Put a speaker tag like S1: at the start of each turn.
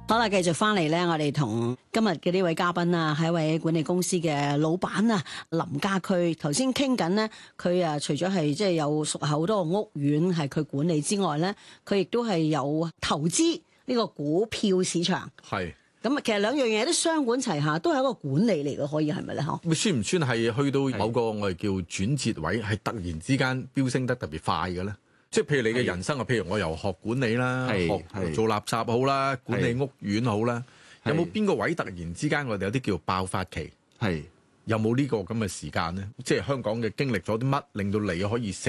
S1: 好啦，繼續翻嚟咧，我哋同今日嘅呢位嘉賓啊，係一位管理公司嘅老闆啊，林家駒。頭先傾緊咧，佢啊除咗係即係有屬下好多個屋苑係佢管理之外咧，佢亦都係有投資呢個股票市場。
S2: 係。
S1: 咁啊，其實兩樣嘢都雙管齊下，都係一個管理嚟嘅，可以係咪咧？嗬？
S2: 算唔算係去到某個我哋叫轉折位，係突然之間飆升得特別快嘅咧？即係譬如你嘅人生啊，譬如我由學管理啦，學做垃圾好啦，管理屋苑好啦，有冇邊個位突然之間我哋有啲叫爆發期？有冇呢個咁嘅時間咧？即係香港嘅經歷咗啲乜，令到你可以